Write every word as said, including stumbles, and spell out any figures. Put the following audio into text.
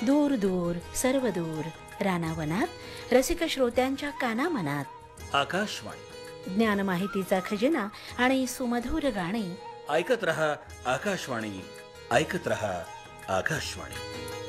दूर दूर सर्व दूर रानावनात रसिक श्रोत्यांच्या कानामनात आकाशवाणी, ज्ञान माहितीचा खजिना आणि सुमधुर गाणी. ऐकत रहा आकाशवाणी, ऐकत रहा आकाशवाणी.